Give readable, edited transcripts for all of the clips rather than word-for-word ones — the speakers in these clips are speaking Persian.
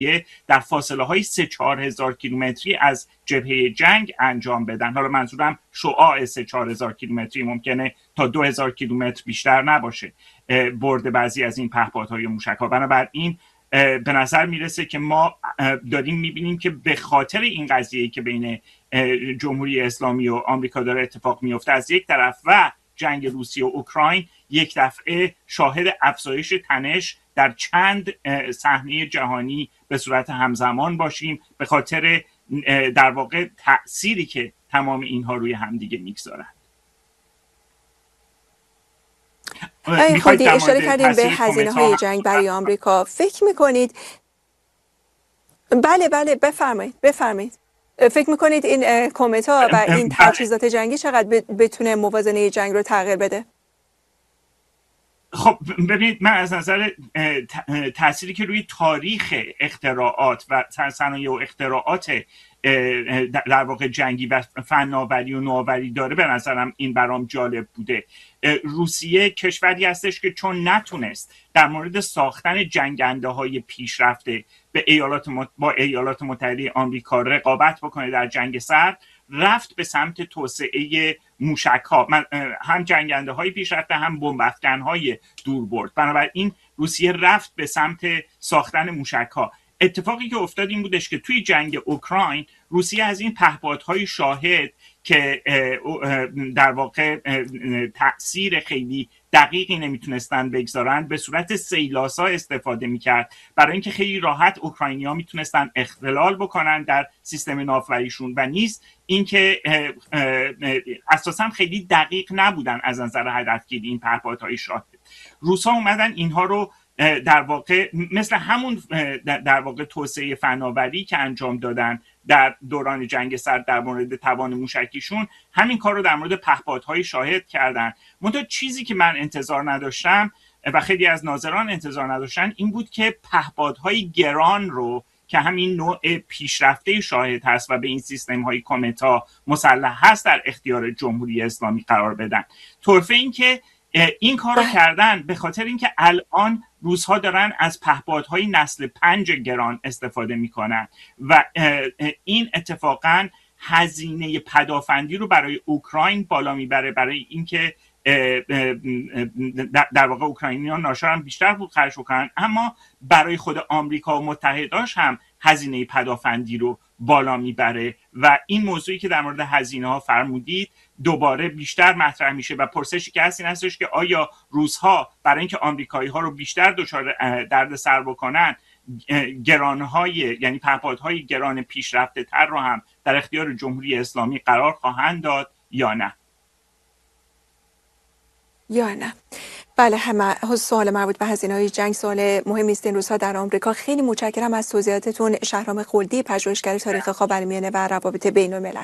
در فاصله های 3-4 هزار کیلومتری از جبهه جنگ انجام بدن. حالا منظورم شعاع 3-4 هزار کیلومتری، ممکنه تا 2000 کیلومتر بیشتر نباشه برد بعضی از این پهپادهای موشک‌ها. بنابراین به نظر میرسه که ما داریم میبینیم که به خاطر این قضیه‌ای که بین جمهوری اسلامی و آمریکا داره اتفاق میفته از یک طرف و جنگ روسیه و اوکراین، یک دفعه شاهد افزایش تنش در چند صحنه جهانی به صورت همزمان باشیم، به خاطر در واقع تأثیری که تمام اینها روی همدیگه میگذارن. خودی اشاره کردیم به هزینه‌های جنگ برای آمریکا. فکر میکنید بله بفرمایید فکر میکنید این کمتا و این تجهیزات جنگی چقدر بتونه موازنه جنگ رو تغییر بده؟ خب ببینید، من از نظر تأثیری که روی تاریخ اختراعات و صنایع و اختراعات در واقع جنگی و فناوری و نوآوری داره، به نظرم این برام جالب بوده. روسیه کشوری هستش که چون نتونست در مورد ساختن جنگنده‌های پیشرفته با ایالات متحده آمریکا رقابت بکنه در جنگ سرد، رفت به سمت توسعه موشک‌ها، هم جنگنده‌های پیشرفته هم بمب افکن‌های دوربرد. بنابراین روسیه رفت به سمت ساختن موشک‌ها. اتفاقی که افتاد این بودش که توی جنگ اوکراین روسیه از این پهپادهای شاهد که در واقع تأثیر خیلی دقیقی نمیتونستن بگذارن به صورت سیلاسا استفاده میکرد، برای اینکه خیلی راحت اوکراینی‌ها میتونستن اختلال بکنن در سیستم ناوبریشون و نیز اینکه اساسا خیلی دقیق نبودن از نظر هدفگیری این پهپادهای شاهد. روس‌ها اومدن اینها رو در واقع مثل همون در واقع توسعه فناوری که انجام دادن در دوران جنگ سرد در مورد توان موشکیشون، همین کار رو در مورد پهپادهای شاهد کردن. منتها چیزی که من انتظار نداشتم و خیلی از ناظران انتظار نداشتن این بود که پهپادهای گران رو که همین نوع پیشرفته شاهد هست و به این سیستم های کمتا مسلح هست در اختیار جمهوری اسلامی قرار بدن. طرفه این که این کار رو کردن به خاطر اینکه الان روس‌ها دارن از پهپادهای نسل 5 گران استفاده میکنن و این اتفاقا هزینه پدافندی رو برای اوکراین بالا میبره، برای اینکه در واقع اوکراینیان ناچارن بیشتر پول خرج کنن، اما برای خود آمریکا و متحداش هم هزینه پدافندی رو بالا میبره و این موضوعی که در مورد هزینه ها فرمودید دوباره بیشتر مطرح میشه و پرسشی که هست این هستش که آیا روس‌ها برای اینکه آمریکایی ها رو بیشتر دچار درد سر بکنن گرانهای یعنی پهپادهای گران پیشرفته تر رو هم در اختیار جمهوری اسلامی قرار خواهند داد یا نه؟ بله، سوال مربوط به هزینه‌های جنگ سوال مهمی است این روزها در آمریکا. خیلی متشکرم از توضیحاتتون. شهرام خلدی، پژوهشگر تاریخ خاورمیانه و روابط بین‌الملل.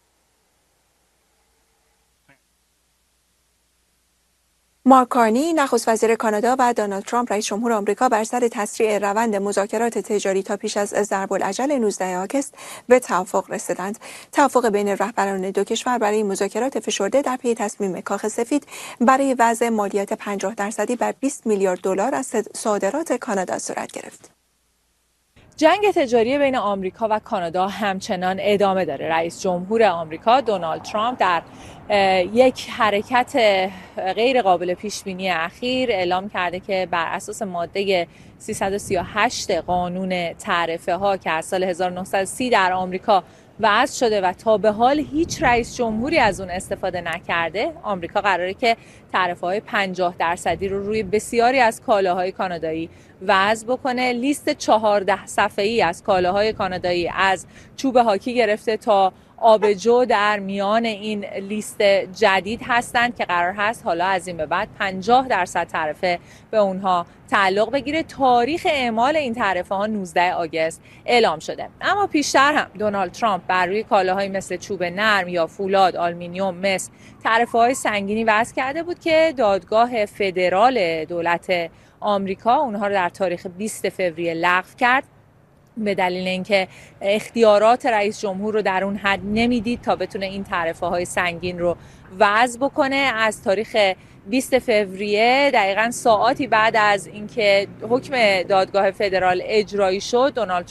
مارک کارنی، نخست وزیر کانادا و دونالد ترامپ رئیس جمهور آمریکا بر سر تسریع روند مذاکرات تجاری تا پیش از ضرب‌الاجل 19 آگوست به توافق رسیدند. توافق بین رهبران دو کشور برای مذاکرات فشرده در پی تصمیم کاخ سفید برای وضع مالیات 50% بر 20 میلیارد دلار از صادرات کانادا صورت گرفت. جنگ تجاری بین آمریکا و کانادا همچنان ادامه داره. رئیس جمهور آمریکا دونالد ترامپ در یک حرکت غیر قابل پیش بینی اخیر اعلام کرده که بر اساس ماده 338 قانون تعرفه ها که از سال 1930 در آمریکا وضع شده و تا به حال هیچ رئیس جمهوری از اون استفاده نکرده، آمریکا قراره که تعرفه‌های 50% رو روی بسیاری از کالاهای کانادایی وضع بکنه. لیست 14 صفحه‌ای از کالاهای کانادایی از چوب هاکی گرفته تا آبجو در میان این لیست جدید هستند که قرار هست حالا از این به بعد 50% تعرفه به اونها تعلق بگیره. تاریخ اعمال این تعرفه ها 19 آگوست اعلام شده. اما پیشتر هم دونالد ترامپ بر روی کالاهای مثل چوب نرم یا فولاد، آلومینیوم، مس تعرفه های سنگینی وضع کرده بود که دادگاه فدرال دولت آمریکا اونها رو در تاریخ 20 فوریه لغو کرد به دلیل اینکه اختیارات رئیس جمهور رو در اون حد نمیدید تا بتونه این تعرفه های سنگین رو وضع بکنه. از تاریخ 20 فوریه دقیقاً ساعاتی بعد از اینکه حکم دادگاه فدرال اجرایی شد، دونالد